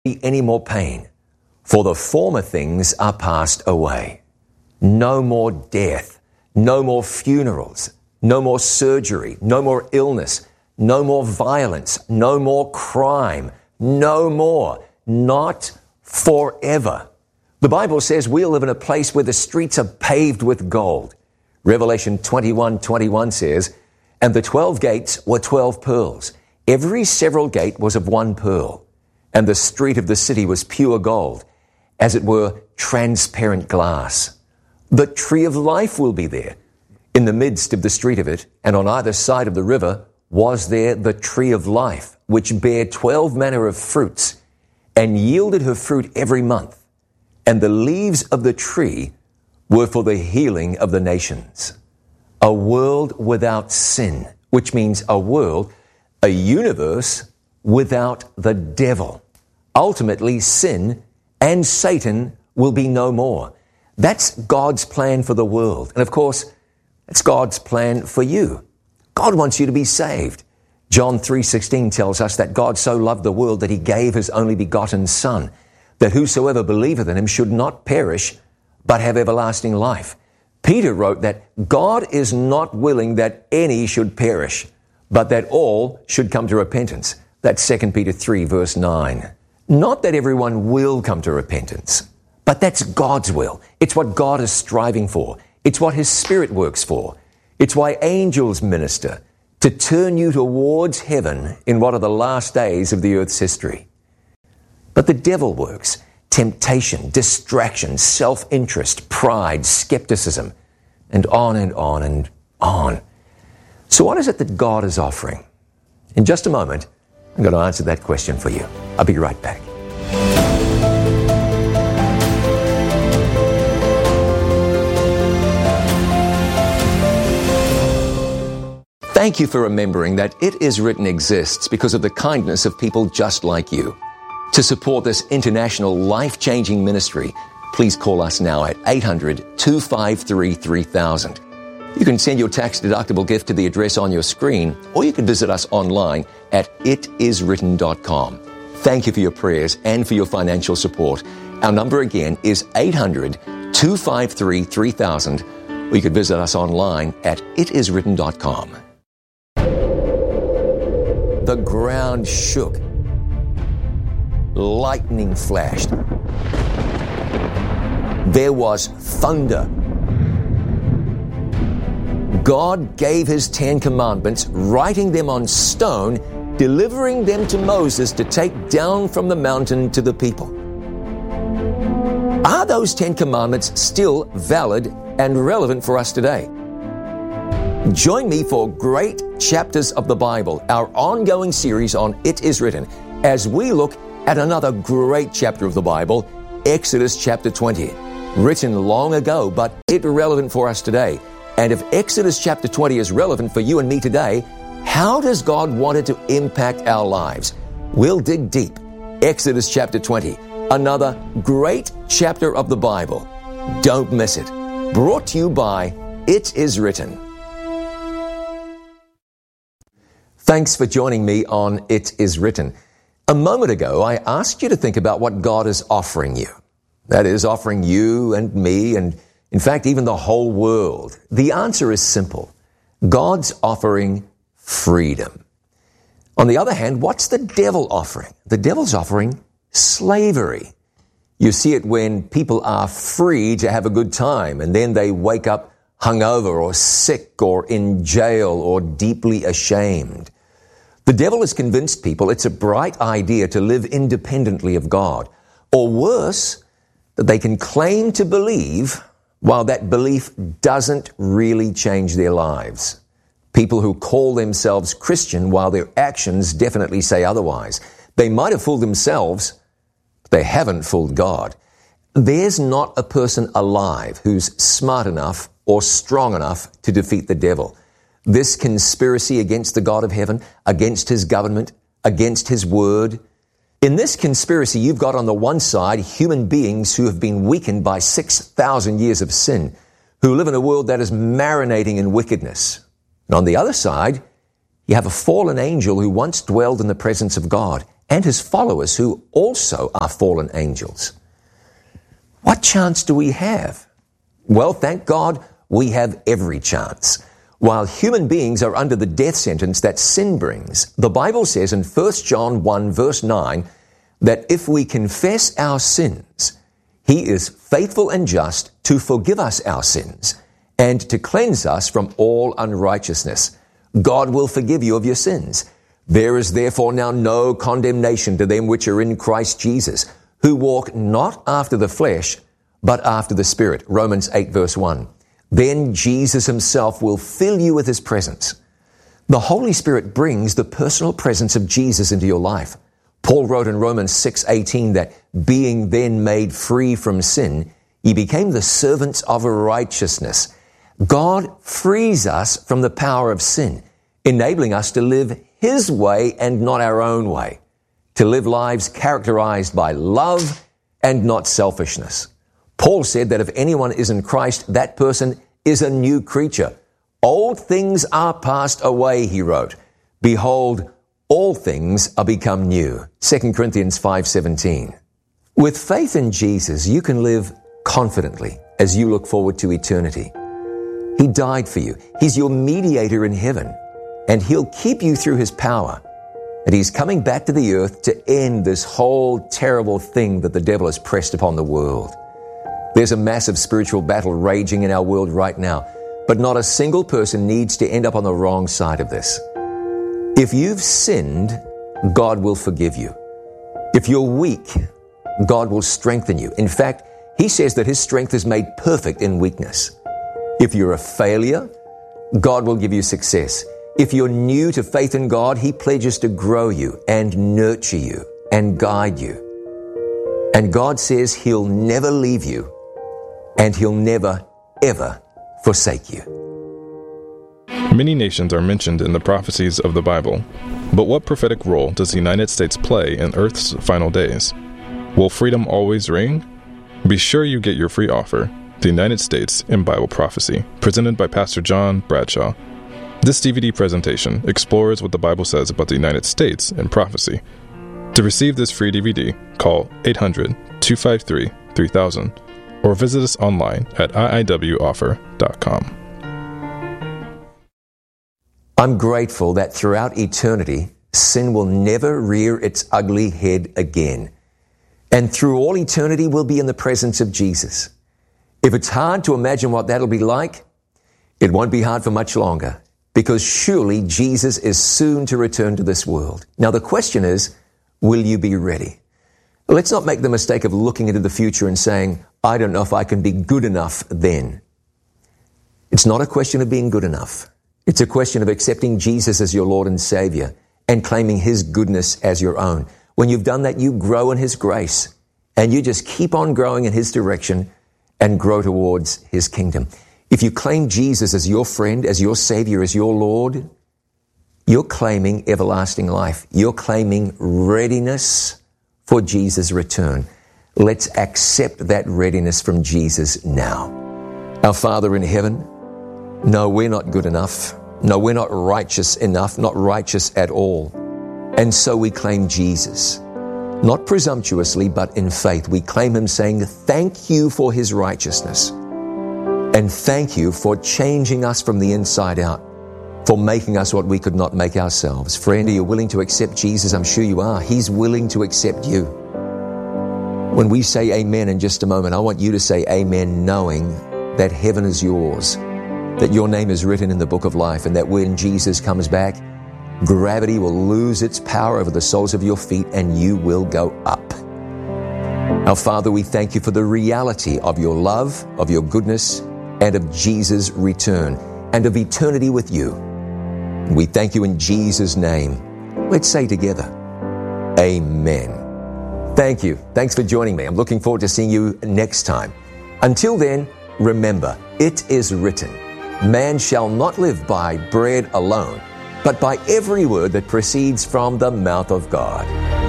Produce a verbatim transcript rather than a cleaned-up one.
be any more pain, for the former things are passed away. No more death, no more funerals, no more surgery, no more illness, no more violence, no more crime, no more, not forever. The Bible says we'll live in a place where the streets are paved with gold. Revelation twenty-one twenty-one says, and the twelve gates were twelve pearls. Every several gate was of one pearl, and the street of the city was pure gold, as it were transparent glass. The tree of life will be there. In the midst of the street of it, and on either side of the river, was there the tree of life, which bare twelve manner of fruits, and yielded her fruit every month. And the leaves of the tree were for the healing of the nations. A world without sin, which means a world, a universe without the devil. Ultimately, sin and Satan will be no more. That's God's plan for the world. And of course, that's God's plan for you. God wants you to be saved. John three sixteen tells us that God so loved the world that he gave his only begotten Son, that whosoever believeth in him should not perish, but have everlasting life. Peter wrote that God is not willing that any should perish, but that all should come to repentance. That's Second Peter three, verse nine. Not that everyone will come to repentance, but that's God's will. It's what God is striving for. It's what his Spirit works for. It's why angels minister, to turn you towards heaven in what are the last days of the earth's history. But the devil works. Temptation, distraction, self-interest, pride, skepticism, and on and on and on. So what is it that God is offering? In just a moment, I'm going to answer that question for you. I'll be right back. Thank you for remembering that It Is Written exists because of the kindness of people just like you. To support this international life-changing ministry, please call us now at eight hundred, two five three, three thousand. You can send your tax-deductible gift to the address on your screen, or you can visit us online at it is written dot com. Thank you for your prayers and for your financial support. Our number again is eight hundred, two five three, three thousand, or you can visit us online at it is written dot com. The ground shook. Lightning flashed. There was thunder. God gave his Ten Commandments, writing them on stone, delivering them to Moses to take down from the mountain to the people. Are those Ten Commandments still valid and relevant for us today? Join me for Great Chapters of the Bible, our ongoing series on It Is Written, as we look at another great chapter of the Bible, Exodus chapter twenty, written long ago, but it relevant for us today. And if Exodus chapter twenty is relevant for you and me today, how does God want it to impact our lives? We'll dig deep. Exodus chapter twenty, another great chapter of the Bible. Don't miss it. Brought to you by It Is Written. Thanks for joining me on It Is Written. A moment ago, I asked you to think about what God is offering you. That is, offering you and me and, in fact, even the whole world. The answer is simple. God's offering freedom. On the other hand, what's the devil offering? The devil's offering slavery. You see it when people are free to have a good time, and then they wake up hungover or sick or in jail or deeply ashamed. The devil has convinced people it's a bright idea to live independently of God, or worse, that they can claim to believe while that belief doesn't really change their lives. People who call themselves Christian while their actions definitely say otherwise. They might have fooled themselves, but they haven't fooled God. There's not a person alive who's smart enough or strong enough to defeat the devil. This conspiracy against the God of heaven, against his government, against his word. In this conspiracy, you've got on the one side human beings who have been weakened by six thousand years of sin, who live in a world that is marinating in wickedness. And on the other side, you have a fallen angel who once dwelled in the presence of God and his followers who also are fallen angels. What chance do we have? Well, thank God we have every chance. While human beings are under the death sentence that sin brings, the Bible says in First John one verse nine that if we confess our sins, he is faithful and just to forgive us our sins and to cleanse us from all unrighteousness. God will forgive you of your sins. There is therefore now no condemnation to them which are in Christ Jesus, who walk not after the flesh, but after the Spirit. Romans eight verse one. Then Jesus himself will fill you with his presence. The Holy Spirit brings the personal presence of Jesus into your life. Paul wrote in Romans six eighteen that being then made free from sin, he became the servants of righteousness. God frees us from the power of sin, enabling us to live his way and not our own way, to live lives characterized by love and not selfishness. Paul said that if anyone is in Christ, that person is a new creature. Old things are passed away, he wrote. Behold, all things are become new. Second Corinthians five seventeen. With faith in Jesus, you can live confidently as you look forward to eternity. He died for you. He's your mediator in heaven, and he'll keep you through his power. And he's coming back to the earth to end this whole terrible thing that the devil has pressed upon the world. There's a massive spiritual battle raging in our world right now, but not a single person needs to end up on the wrong side of this. If you've sinned, God will forgive you. If you're weak, God will strengthen you. In fact, he says that his strength is made perfect in weakness. If you're a failure, God will give you success. If you're new to faith in God, he pledges to grow you and nurture you and guide you. And God says he'll never leave you and he'll never, ever forsake you. Many nations are mentioned in the prophecies of the Bible, but what prophetic role does the United States play in Earth's final days? Will freedom always reign? Be sure you get your free offer, The United States in Bible Prophecy, presented by Pastor John Bradshaw. This D V D presentation explores what the Bible says about the United States in prophecy. To receive this free D V D, call eight hundred, two five three, three thousand or visit us online at I I W offer dot com. I'm grateful that throughout eternity, sin will never rear its ugly head again. And through all eternity, we'll be in the presence of Jesus. If it's hard to imagine what that'll be like, it won't be hard for much longer, because surely Jesus is soon to return to this world. Now, the question is, will you be ready? Let's not make the mistake of looking into the future and saying, I don't know if I can be good enough then. It's not a question of being good enough. It's a question of accepting Jesus as your Lord and Savior and claiming his goodness as your own. When you've done that, you grow in his grace and you just keep on growing in his direction and grow towards his kingdom. If you claim Jesus as your friend, as your Savior, as your Lord, you're claiming everlasting life. You're claiming readiness for Jesus' return. Let's accept that readiness from Jesus now. Our Father in heaven, no, we're not good enough. No, we're not righteous enough, not righteous at all. And so we claim Jesus, not presumptuously, but in faith. We claim him saying, thank you for his righteousness. And thank you for changing us from the inside out, for making us what we could not make ourselves. Friend, are you willing to accept Jesus? I'm sure you are. He's willing to accept you. When we say amen in just a moment, I want you to say amen knowing that heaven is yours, that your name is written in the book of life, and that when Jesus comes back, gravity will lose its power over the soles of your feet and you will go up. Our Father, we thank you for the reality of your love, of your goodness, and of Jesus' return, and of eternity with you. We thank you in Jesus' name. Let's say together, amen. Thank you. Thanks for joining me. I'm looking forward to seeing you next time. Until then, remember, it is written, man shall not live by bread alone, but by every word that proceeds from the mouth of God.